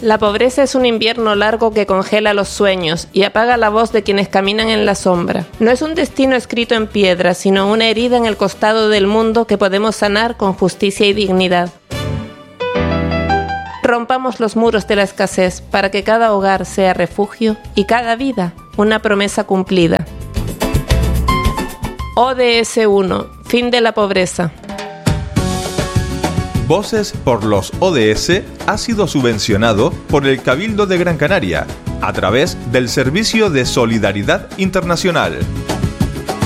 La pobreza es un invierno largo que congela los sueños y apaga la voz de quienes caminan en la sombra. No es un destino escrito en piedra, sino una herida en el costado del mundo que podemos sanar con justicia y dignidad. Rompamos los muros de la escasez para que cada hogar sea refugio y cada vida una promesa cumplida. ODS 1. Fin de la pobreza. Voces por los ODS ha sido subvencionado por el Cabildo de Gran Canaria a través del Servicio de Solidaridad Internacional.